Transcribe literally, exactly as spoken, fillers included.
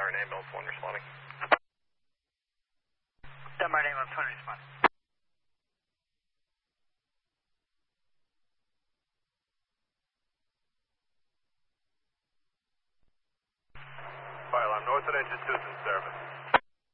Martin ambulance one responding. Dunbar ambulance one responding. Fire alarm north at engine Tucson service.